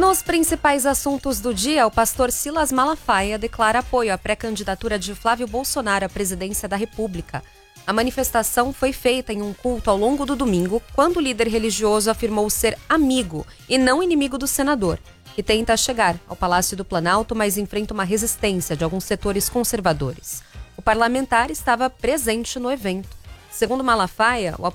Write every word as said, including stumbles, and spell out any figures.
Nos principais assuntos do dia, o pastor Silas Malafaia declara apoio à pré-candidatura de Flávio Bolsonaro à presidência da República. A manifestação foi feita em um culto ao longo do domingo, quando o líder religioso afirmou ser amigo e não inimigo do senador, que tenta chegar ao Palácio do Planalto, mas enfrenta uma resistência de alguns setores conservadores. O parlamentar estava presente no evento. Segundo Malafaia, o